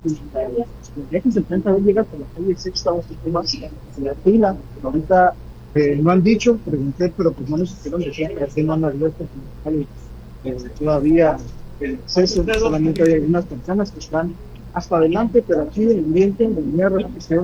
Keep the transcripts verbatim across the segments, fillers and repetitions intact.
Los viajes del tren también llega por la calle Sexta, un poco más en la fila. Ahorita eh, no han dicho, pregunté, pero pues no nos hicieron decir que así no han abierto eh, todavía el acceso. Solamente hay algunas personas que están hasta adelante, pero aquí en el ambiente, en el mierda,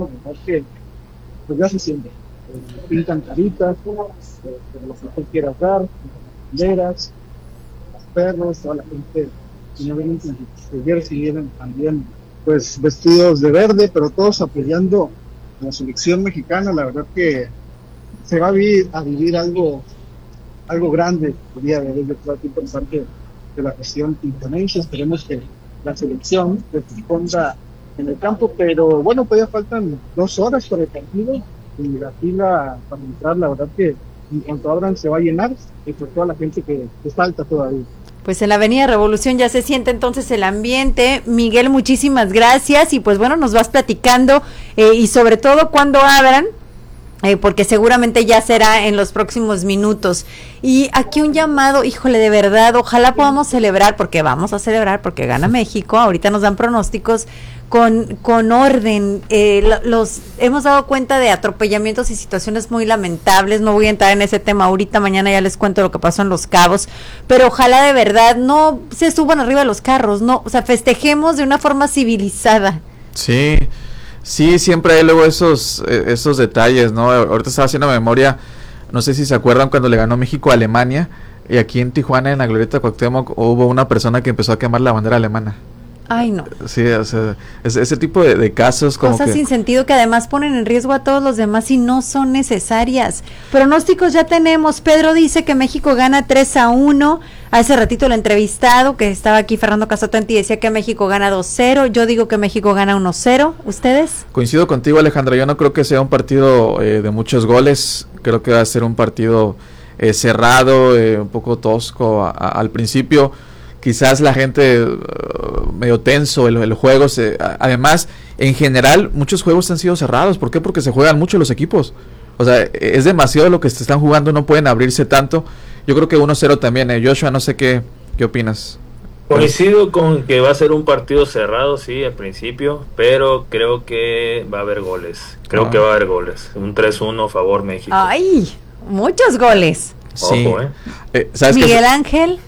que pues ya se siente. Eh, pintan caritas, eh, lo que tú quieras dar, banderas, los perros, toda la gente. Si no vienen con sus jersey, vienen también pues vestidos de verde, pero todos apoyando a la selección mexicana. La verdad que se va a vivir, a vivir algo algo grande el día de hoy, de todo tipo de parte de la gestión indonesia. Esperemos que la selección responda en el campo, pero bueno, todavía faltan dos horas para el partido y la fila para entrar, la verdad que en cuanto abran se va a llenar y por toda la gente que, que falta todavía. Pues en la Avenida Revolución ya se siente entonces el ambiente. Miguel, muchísimas gracias y pues bueno, nos vas platicando eh, y sobre todo cuando abran, eh, porque seguramente ya será en los próximos minutos. Y aquí un llamado, híjole, de verdad, ojalá podamos celebrar, porque vamos a celebrar, porque gana México, ahorita nos dan pronósticos, con con orden. Eh, los hemos dado cuenta de atropellamientos y situaciones muy lamentables. No voy a entrar en ese tema ahorita, mañana ya les cuento lo que pasó en Los Cabos, pero ojalá de verdad no se suban arriba de los carros, no, o sea, festejemos de una forma civilizada. Sí, sí, siempre hay luego esos esos detalles, ¿no? Ahorita estaba haciendo memoria, no sé si se acuerdan cuando le ganó México a Alemania, y aquí en Tijuana, en la Glorieta Cuauhtémoc, hubo una persona que empezó a quemar la bandera alemana. Ay, no. Sí, o sea, ese, ese tipo de, de casos como cosas que... sin sentido que además ponen en riesgo a todos los demás y no son necesarias. Pronósticos ya tenemos. Pedro dice que México gana tres a uno. Hace ratito el entrevistado que estaba aquí, Fernando Casatanti, decía que México gana dos cero. Yo digo que México gana uno cero. ¿Ustedes? Coincido contigo, Alejandra. Yo no creo que sea un partido eh, de muchos goles. Creo que va a ser un partido eh, cerrado, eh, un poco tosco a, a, al principio. Quizás la gente uh, medio tenso el, el juego, se, a, además en general muchos juegos han sido cerrados. ¿Por qué? Porque se juegan mucho los equipos, o sea, es demasiado lo que se están jugando, no pueden abrirse tanto. Yo creo que uno cero también. eh. Joshua, no sé qué qué opinas. Coincido con que va a ser un partido cerrado, sí, al principio, pero creo que va a haber goles, creo ah. que va a haber goles, un tres uno a favor México. Ay, muchos goles. Sí. Ojo, eh. Eh, ¿sabes Miguel qué? Ángel.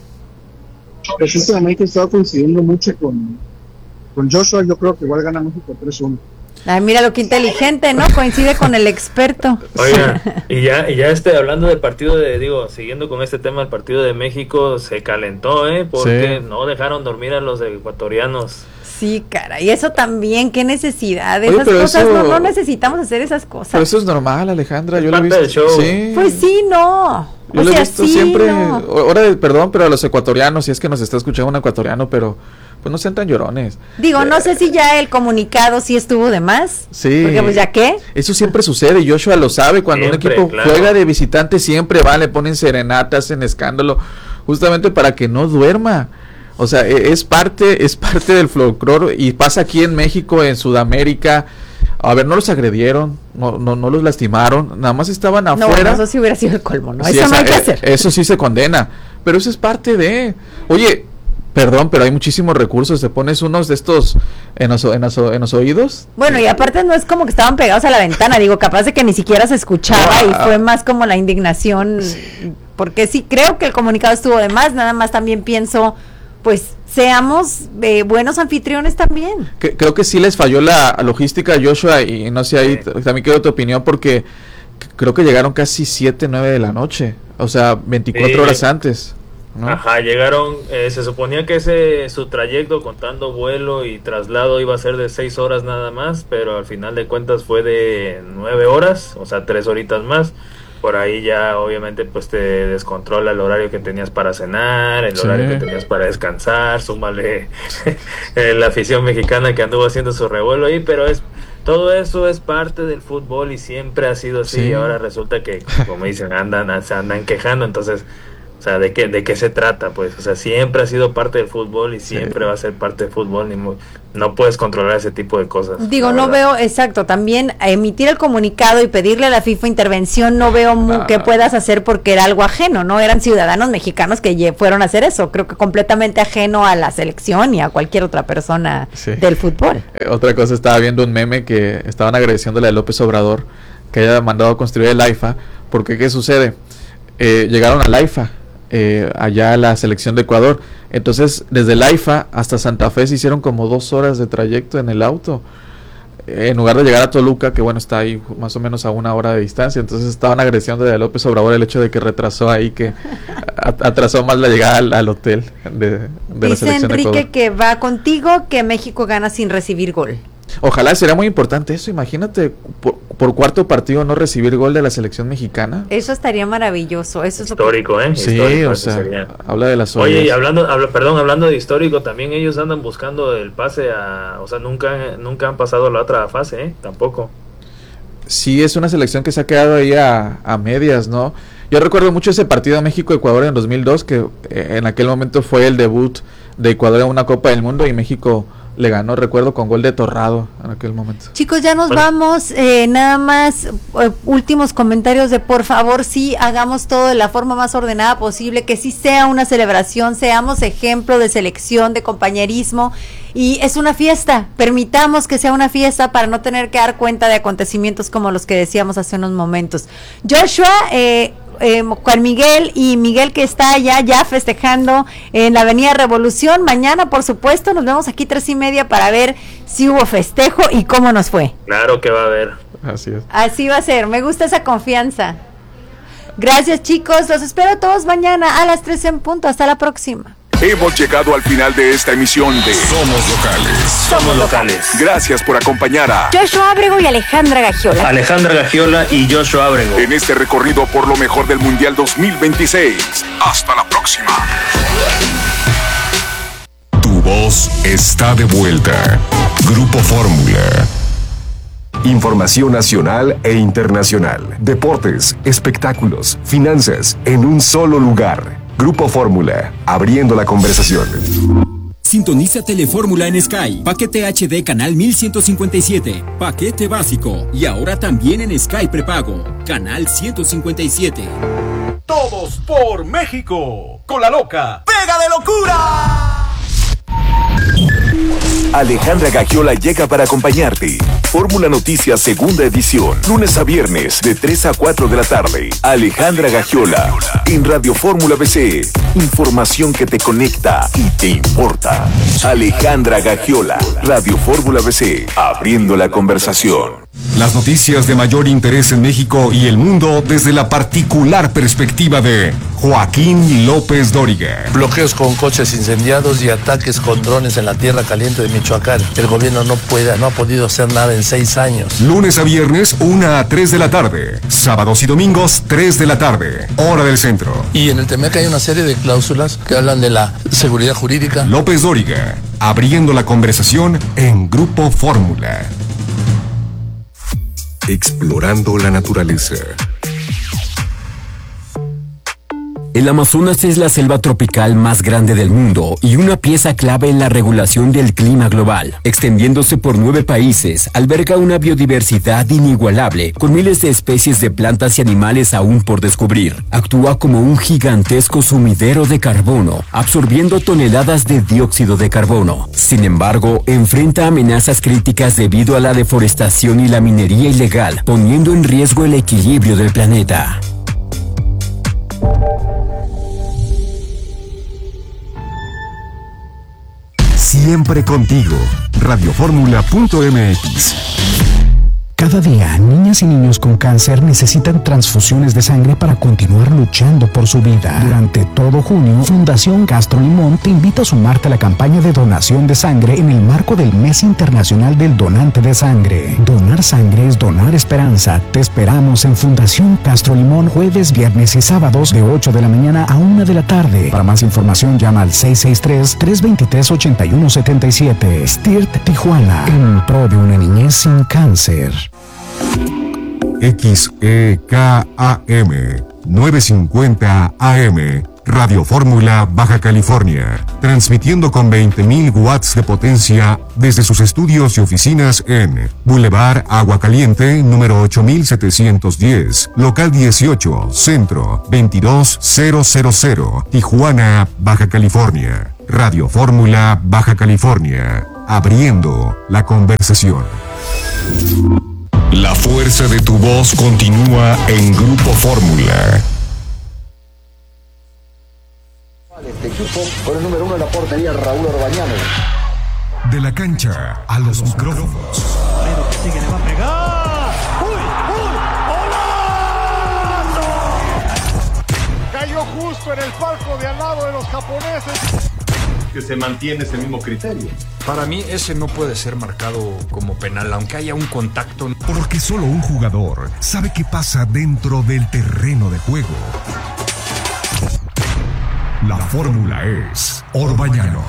Pues últimamente he estado coincidiendo mucho con, con Joshua. Yo creo que igual gana México tres uno. Ay, mira lo que inteligente, ¿no? Coincide con el experto. Oiga, y ya, y ya este, hablando del partido de, digo, siguiendo con este tema, el partido de México se calentó, ¿eh? Porque sí. no dejaron dormir a los ecuatorianos. Sí, cara, y eso también, qué necesidad. Oye, esas cosas, eso, no, no necesitamos hacer esas cosas. Pero eso es normal, Alejandra, es yo lo he visto. Del show. Sí. Pues sí, no. Yo o lo sea, he visto sí, siempre, no. ahora, perdón, pero a los ecuatorianos, si es que nos está escuchando un ecuatoriano, pero pues no sean tan llorones. Digo, no eh, sé si ya el comunicado sí estuvo de más. Sí. Porque pues ya qué. Eso siempre sucede, Joshua lo sabe, cuando siempre, un equipo claro. juega de visitante siempre va, le ponen serenatas, hacen escándalo, justamente para que no duerma. O sea, es parte, es parte del folclore y pasa aquí en México, en Sudamérica. A ver, no los agredieron, no no no los lastimaron, nada más estaban afuera. No, bueno, eso sí hubiera sido el colmo, ¿no? Sí, eso esa, no hay que eh, hacer. Eso sí se condena, pero eso es parte de... Oye, perdón, pero hay muchísimos recursos, te pones unos de estos en los, en los, en los oídos. Bueno, y aparte no es como que estaban pegados a la ventana, digo, capaz de que ni siquiera se escuchaba ah, y fue más como la indignación, sí. Porque sí, creo que el comunicado estuvo de más, nada más también pienso... pues seamos eh, buenos anfitriones también. Que, creo que sí les falló la logística, Joshua, y no sé, ahí sí. también quiero tu opinión, porque creo que llegaron casi siete, nueve de la noche, o sea, veinticuatro sí. horas antes, ¿no? Ajá, llegaron, eh, se suponía que ese su trayecto, contando vuelo y traslado, iba a ser de seis horas nada más, pero al final de cuentas fue de nueve horas, o sea, tres horitas más. Por ahí ya obviamente pues te descontrola el horario que tenías para cenar, el sí. horario que tenías para descansar, súmale la afición mexicana que anduvo haciendo su revuelo ahí, pero es todo eso es parte del fútbol y siempre ha sido así, sí. y ahora resulta que, como dicen, andan se andan quejando, entonces O sea, ¿de qué, de qué se trata? Pues, o sea, siempre ha sido parte del fútbol y siempre sí. va a ser parte del fútbol. Ni muy, no puedes controlar ese tipo de cosas. Digo, no veo, exacto, también emitir el comunicado y pedirle a la FIFA intervención, no veo ah. que puedas hacer porque era algo ajeno, ¿no? Eran ciudadanos mexicanos que fueron a hacer eso. Creo que completamente ajeno a la selección y a cualquier otra persona sí. del fútbol. Eh, otra cosa, estaba viendo un meme que estaban agradeciéndole a López Obrador que haya mandado a construir el AIFA, porque ¿qué sucede? Eh, llegaron al AIFA. Eh, allá a la selección de Ecuador, entonces desde el AIFA hasta Santa Fe se hicieron como dos horas de trayecto en el auto, eh, en lugar de llegar a Toluca, que bueno, está ahí más o menos a una hora de distancia. Entonces estaban agrediendo de López Obrador el hecho de que retrasó ahí, que atrasó más la llegada al, al hotel de, de la selección Enrique de Ecuador. Que va contigo que México gana sin recibir gol. Ojalá, sería muy importante eso. Imagínate por, por cuarto partido no recibir gol de la selección mexicana. Eso estaría maravilloso. Eso es histórico, lo que... ¿eh? Sí, histórico, o sea, sería. Habla de las Oye, y hablando, habla, perdón, hablando de histórico, también ellos andan buscando el pase a, o sea, nunca, nunca han pasado la otra fase, ¿eh? Tampoco. Sí, es una selección que se ha quedado ahí a, a medias, ¿no? Yo recuerdo mucho ese partido México-Ecuador en dos mil dos, que eh, en aquel momento fue el debut de Ecuador en una Copa del Mundo y México le ganó, recuerdo, con gol de Torrado en aquel momento. Chicos, ya nos bueno. vamos, eh, nada más eh, últimos comentarios de por favor, sí, hagamos todo de la forma más ordenada posible, que sí sea una celebración, seamos ejemplo de selección, de compañerismo, y es una fiesta, permitamos que sea una fiesta para no tener que dar cuenta de acontecimientos como los que decíamos hace unos momentos. Joshua, eh, Eh, Juan Miguel y Miguel que está allá ya festejando en la Avenida Revolución. Mañana, por supuesto, nos vemos aquí tres y media para ver si hubo festejo y cómo nos fue. Claro que va a haber. Así es. Así va a ser, me gusta esa confianza. Gracias, chicos, los espero todos mañana a las tres en punto. Hasta la próxima. Hemos llegado al final de esta emisión de Somos Locales. Somos Locales. Gracias por acompañar a Joshua Ábrego y Alejandra Gagiola. Alejandra Gagiola y Joshua Ábrego. En este recorrido por lo mejor del Mundial dos mil veintiséis. Hasta la próxima. Tu voz está de vuelta. Grupo Fórmula. Información nacional e internacional. Deportes, espectáculos, finanzas, en un solo lugar. Grupo Fórmula, abriendo la conversación. Sintoniza Telefórmula en Sky. Paquete H D canal mil ciento cincuenta y siete. Paquete básico. Y ahora también en Sky prepago. Canal ciento cincuenta y siete. Todos por México. Con la loca. ¡Pega de locura! Alejandra Gagiola llega para acompañarte. Fórmula Noticias segunda edición, lunes a viernes de tres a cuatro de la tarde. Alejandra Gagiola en Radio Fórmula B C. Información que te conecta y te importa. Alejandra Gagiola, Radio Fórmula B C, abriendo la conversación. Las noticias de mayor interés en México y el mundo desde la particular perspectiva de Joaquín López Dóriga. Bloqueos con coches incendiados y ataques con drones en la tierra caliente de Michoacán. El gobierno no puede, no ha podido hacer nada en seis años. Lunes a viernes, una a tres de la tarde. Sábados y domingos, tres de la tarde. Hora del centro. Y en el Temec hay una serie de cláusulas que hablan de la seguridad jurídica. López Dóriga, abriendo la conversación en Grupo Fórmula. Explorando la naturaleza. El Amazonas es la selva tropical más grande del mundo y una pieza clave en la regulación del clima global. Extendiéndose por nueve países, alberga una biodiversidad inigualable, con miles de especies de plantas y animales aún por descubrir. Actúa como un gigantesco sumidero de carbono, absorbiendo toneladas de dióxido de carbono. Sin embargo, enfrenta amenazas críticas debido a la deforestación y la minería ilegal, poniendo en riesgo el equilibrio del planeta. Siempre contigo. Radioformula punto m x. Cada día, niñas y niños con cáncer necesitan transfusiones de sangre para continuar luchando por su vida. Durante todo junio, Fundación Castro Limón te invita a sumarte a la campaña de donación de sangre en el marco del Mes Internacional del Donante de Sangre. Donar sangre es donar esperanza. Te esperamos en Fundación Castro Limón jueves, viernes y sábados de ocho de la mañana a una de la tarde. Para más información, llama al seis seis tres, tres dos tres, ocho uno siete siete. S T I R T Tijuana, en pro de una niñez sin cáncer. X E K A M novecientos cincuenta A M, Radio Fórmula Baja California, transmitiendo con veinte mil watts de potencia desde sus estudios y oficinas en Boulevard Agua Caliente, número ocho mil setecientos diez, local dieciocho, Centro, veintidós mil, Tijuana, Baja California. Radio Fórmula Baja California, abriendo la conversación. La fuerza de tu voz continúa en Grupo Fórmula. Este equipo con el número uno de la portería, Raúl Orbañanos. De la cancha a los micrófonos. Pero que sigue, le va a pegar. ¡Uy, uy! ¡Golazo! Cayó justo en el palco de al lado de los japoneses. Que se mantiene ese mismo criterio. Para mí ese no puede ser marcado como penal, aunque haya un contacto. Porque solo un jugador sabe qué pasa dentro del terreno de juego. La fórmula es Orbañanos.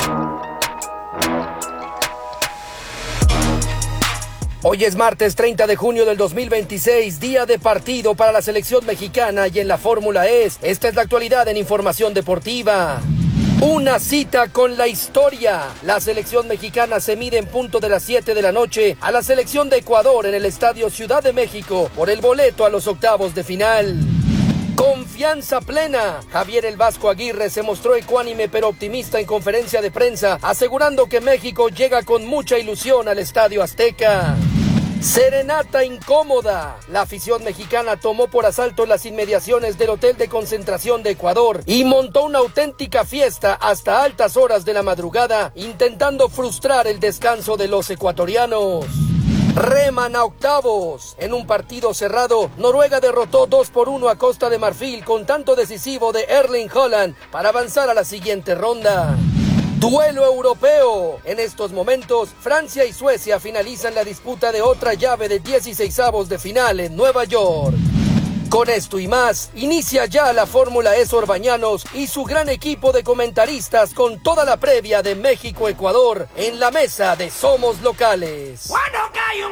Hoy es martes treinta de junio del dos mil veintiséis, día de partido para la selección mexicana y en la Fórmula E. Esta es la actualidad en Información Deportiva. Una cita con la historia. La selección mexicana se mide en punto de las siete de la noche a la selección de Ecuador en el Estadio Ciudad de México por el boleto a los octavos de final. Confianza plena. Javier El Vasco Aguirre se mostró ecuánime pero optimista en conferencia de prensa, asegurando que México llega con mucha ilusión al Estadio Azteca. Serenata incómoda. La afición mexicana tomó por asalto las inmediaciones del hotel de concentración de Ecuador y montó una auténtica fiesta hasta altas horas de la madrugada, intentando frustrar el descanso de los ecuatorianos. Reman a octavos. En un partido cerrado, Noruega derrotó dos por uno a Costa de Marfil con tanto decisivo de Erling Haaland para avanzar a la siguiente ronda. Duelo europeo. En estos momentos, Francia y Suecia finalizan la disputa de otra llave de dieciseisavos de final en Nueva York. Con esto y más, inicia ya la Fórmula E Orbañanos y su gran equipo de comentaristas con toda la previa de México-Ecuador en la mesa de Somos Locales. Bueno,